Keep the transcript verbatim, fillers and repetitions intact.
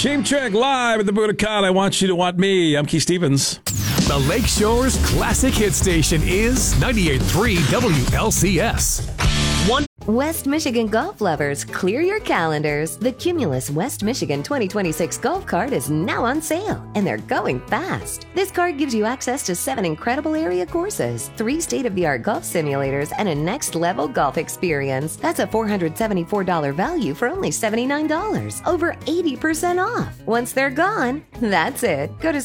Cheap Trick live at the Budokan. I want you to want me. I'm Keith Stevens. The Lakeshore's classic hit station is ninety-eight point three W L C S. One. West Michigan golf lovers, clear your calendars. The Cumulus West Michigan twenty twenty-six golf card is now on sale, and they're going fast. This card gives you access to seven incredible area courses, three state-of-the-art golf simulators, and a next-level golf experience. That's a four hundred seventy-four dollars value for only seventy-nine dollars, over eighty percent off. Once they're gone, that's it. Go to